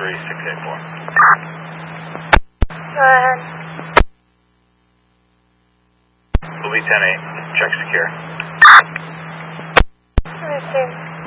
3684. Go ahead. Will be 10-8. Check secure. Receive.